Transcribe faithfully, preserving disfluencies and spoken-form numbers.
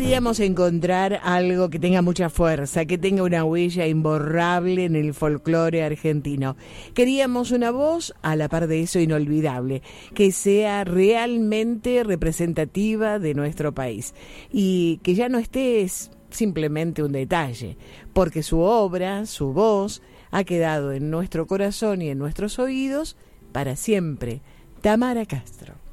Queríamos encontrar algo que tenga mucha fuerza, que tenga una huella imborrable en el folclore argentino. Queríamos una voz, a la par de eso, inolvidable, que sea realmente representativa de nuestro país y que ya no esté simplemente un detalle, porque su obra, su voz, ha quedado en nuestro corazón y en nuestros oídos para siempre. Tamara Castro.